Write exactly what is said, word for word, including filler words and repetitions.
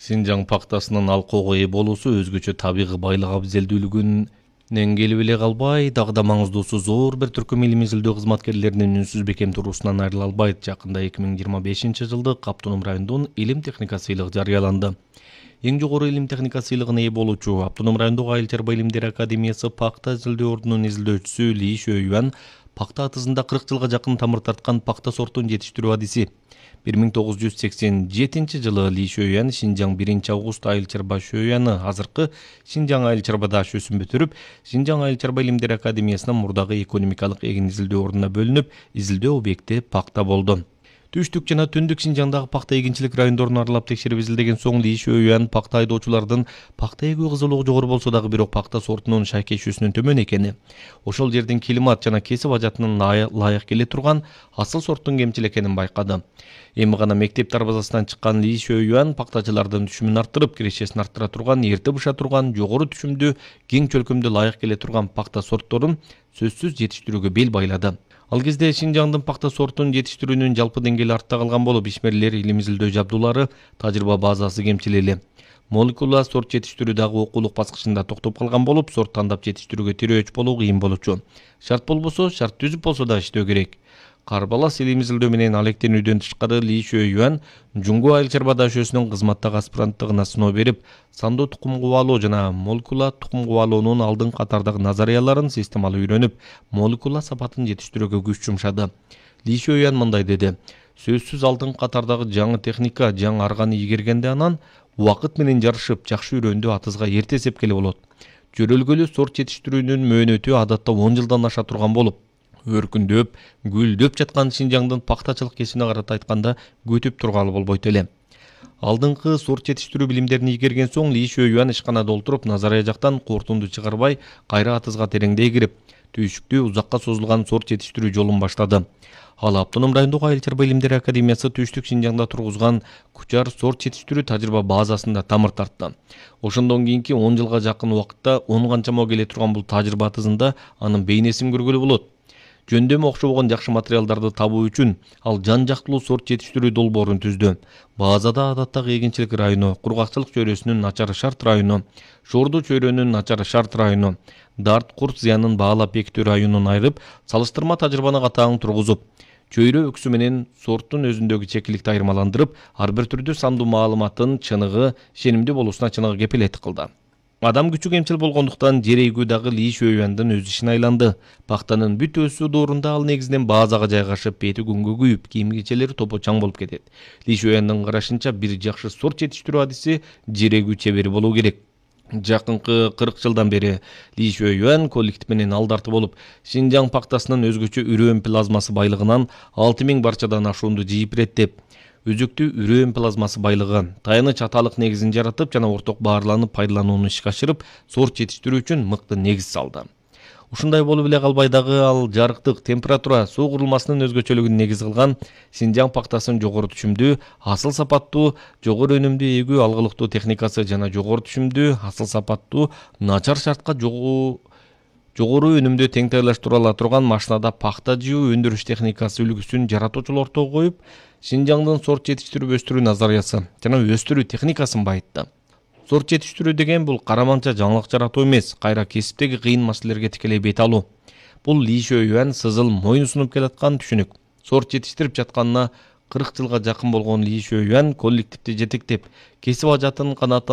Синжаң пактасынын алкоого ээ болуусу өзгөчө табигый байлык абзелдүүлүгүнөн келип эле калбай, дагы да маңыздуусу зор бир түркүм илимий изилдөө кызматкерлеринин үнсүз бекем туруусунан айрыла албайт. Жакында эки миң жыйырма бешинчи жылдык Автоном райондун илим техника сыйлыгы жарыяланды. Эң жогору илим техника сыйлыгына ээ болуучу Автоном райондук Айыл чарба илимдери академиясы пакта изилдөө ордунун изилдөөчүсү Ли Шөюан пакта атызында кырк жылга жакын тамыр тарткан пакта сортун жетиштирүү адиси. бир миң тогуз жүз сексен жетинчи жылы Ли Шөюан Шинжаң биринчи август Айыл чарба Шөюаны азыркы Шинжаң Айыл чарба дашөсүн бүтүрүп, Шинжаң Айыл чарба илимдери академиясынын мурдагы экономикалык эгин изилдөө ордуна бөлүнүп, изилдөө объекти пакта болду. Түштүк жана түндүк Шинжаңдагы пакта эгинчилик райондорун аралап текшерип изилдеген соң Ли Шөюан пакта айдоочулардын пакта эгүү кызыгуулугу жогору болсо дагы бирок пакта сортунун шайкешүүсүнүн төмөн экени, ошол жердин климат жана кесип ажатынын ылайык келе турган асыл сорттун кемчил экенин байкады. Эми гана мектеп дарбазасынан чыккан Ли Шөюан пактачылардын түшүмүн арттырып, кирешесин арттыра турган, эрте быша турган, жогору түшүмдүү, кең чөлкөмдүү ылайык келе турган пакта сортторун сөзсүз жетиштирүүгө бел байлады. Ал кезде Шинжаңдын пакта сортун жетиштирүүнүн жалпы деңгээли артта калган болуп, ишмерлер илим изилдөө жабдуулары, тажрыйба базасы кемчил эле. Молекула сорт жетиштирүү дагы окуулук баскычында токтоп калган болуп, сорт тандап жетиштирүүгө тирөөч болуу кыйын болчу. Шарт болбосо, шарт түзүп болсо да иштөө керек. Карбалас илим изилдөө менен алектенүүдөн тышкары Ли Шөюан Жуңгу Айыл чарба дашөсүнүн кызматтагы аспиранттыгына сыноо берип, сандуу тукум кубалоо жана молекула тукум кубалоонун алдын катардагы назарияларын системалуу үйрөнүп, молекула сапатын жетиштирүүгө күч жумшады. Ли Шөюан мындай деди: сөзсүз алдын катардагы жаңы техника, жаңы арганы ийгергенде анан убакыт менен жарышып, жакшы үйрөндү атызга эрте эсепкеле болот. Жөрөлгөлүү сорт жетиштирүүнүн мөөнөтү адатта он жылдан аша турган болуп, өркүндөп, гүлдөп жаткан Шинжаңдын пактачылык кесибине карата айтканда күтүп тургалы болбойт эле. Алдыңкы сорт жетиштирүү билимдерин ийгерген соң Ли Шөюан ишканада олтуруп, назария жактан кортунду чыгарбай, кайра атызга тереңдей кирип, түйшүктүү узакка созулган сорт жетиштирүү жолун баштады. Ал Автоном райондук Айыл чарба илимдери академиясы Түштүк Шинжаңда тургузган Кучар сорт жетиштирүү тажрыйба базасында тамыр тартты. Ошондон кийинки он жылга жакын убакытта он канчама келе турган бул тажрыйба атызында анын бейнесин көргөлү болот. Жөндөмү окшобогон жакшы материалдарды табуу үчүн ал жан жактылуу сорт жетиштирүү долбоорун түздү. Базада адаттагы эгинчилик району, кургакчылык чөйрөсүнүн начар шарт району, шордуу чөйрөнүн начар шарт району, дарт курт зыянын баалап бекитүү районун айырып, салыштырма тажрыйбаны катаң тургузуп, чөйрө өксү менен сорттун өзүндөгү чекиликти айырмаландырып, ар бир түрдүү сандуу маалыматтын чыныгы, ишенимдүү болуусуна чыныгы кепилет кылды. Адам күчү кемчил болгондуктан жер эгүү дагы Ли Шөюандын өз ишине айланды. Пактанын бүт өсүү доорунда ал негизинен базага жайгашып, бети күнгө күйүп, кийим кечелери топо чаң болуп кетет. Ли Шөюандын карашынча бир жакшы сорт жетиштирүү адиси жер эгүү чебери болуу керек. Жакынкы кырк жылдан бери Ли Шөюан коллектив менен алдарты болуп, Шинжаң пактасынын өзгөчө үрөөн плазмасы байлыгынан алты миң барчадан ашуунду жыйып иреттеп, өзүктүү үрөөн плазмасы байлыгы, таяныч аталык негизин жаратып жана орток баарланып пайдаланууну ишке ашырып, сорт жетиштирүү үчүн мыкты негиз салды. Ушундай болуп эле калбай дагы ал жарыктык, температура, суу курулмасынын өзгөчөлүгүн негиз кылган Шинжаң пактасын жогору түшүмдүү, асыл сапаттуу, жогору өнүмдүү эгүү алгылыктуу техникасы жана жогору түшүмдүү, асыл сапаттуу, начар шартка жогуу жогору өнүмдүү теңтайлаштыра ала турган машинада пакта жыуу өндүрүш техникасы үлгүсүн жаратуучулар ортого коюп, Шинжаңдын сорт жетиштирүү өстүрүү назариясы жана өстүрүү техникасын байытты. Сорт жетиштирүү деген бул караманча жаңылык жаратуу эмес, кайра кесиптеги кыйын маселелерге тикелей бет алуу. Бул Ли Шөюан сызыл моюн сунуп келаткан түшүнүк. Сорт жетиштирип жатканына кырк жылга жакын болгон Ли Шөюан коллективди жетектеп, кесип ажатын канааттандырып